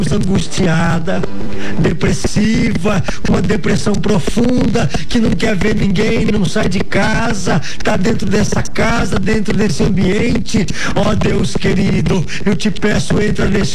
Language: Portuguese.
angustiada, depressiva, com uma depressão profunda, que não quer ver ninguém, não sai de casa, tá dentro dessa casa, dentro desse ambiente. Ó Deus querido, eu te peço, entra nesse